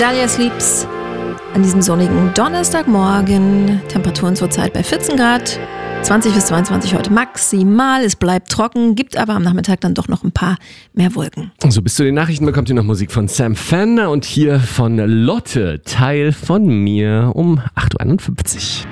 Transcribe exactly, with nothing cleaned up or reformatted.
Dahlia Sleeps an diesem sonnigen Donnerstagmorgen. Temperaturen zurzeit bei vierzehn Grad. zwanzig bis zweiundzwanzig heute maximal. Es bleibt trocken, gibt aber am Nachmittag dann doch noch ein paar mehr Wolken. So, bis zu den Nachrichten bekommt ihr noch Musik von Sam Fender und hier von Lotte, Teil von mir um acht Uhr einundfünfzig.